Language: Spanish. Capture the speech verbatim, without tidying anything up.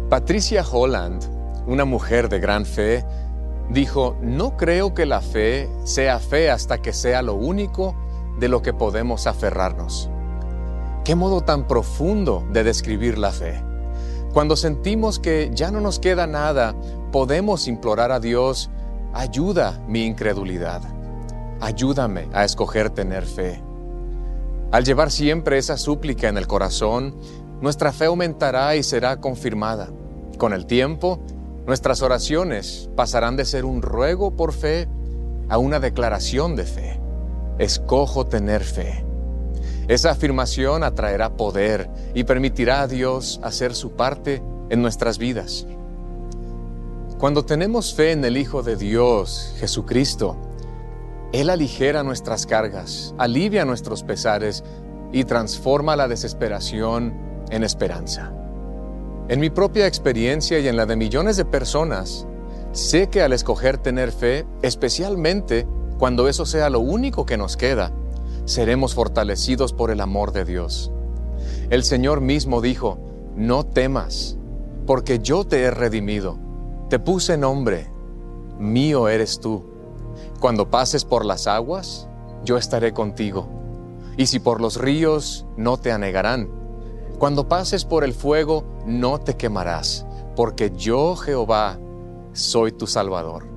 Patricia Holland, una mujer de gran fe, dijo: no creo que la fe sea fe hasta que sea lo único de lo que podemos aferrarnos. ¡Qué modo tan profundo de describir la fe! Cuando sentimos que ya no nos queda nada, podemos implorar a Dios: ayuda mi incredulidad, ayúdame a escoger tener fe. Al llevar siempre esa súplica en el corazón, nuestra fe aumentará y será confirmada. Con el tiempo, nuestras oraciones pasarán de ser un ruego por fe a una declaración de fe. Escojo tener fe. Esa afirmación atraerá poder y permitirá a Dios hacer su parte en nuestras vidas. Cuando tenemos fe en el Hijo de Dios, Jesucristo, Él aligera nuestras cargas, alivia nuestros pesares y transforma la desesperación en esperanza. En mi propia experiencia y en la de millones de personas, sé que al escoger tener fe, especialmente cuando eso sea lo único que nos queda, seremos fortalecidos por el amor de Dios. El Señor mismo dijo: no temas, porque yo te he redimido, te puse nombre, mío eres tú. Cuando pases por las aguas, yo estaré contigo, y si por los ríos, no te anegarán. Cuando pases por el fuego, no te quemarás, porque yo, Jehová, soy tu Salvador.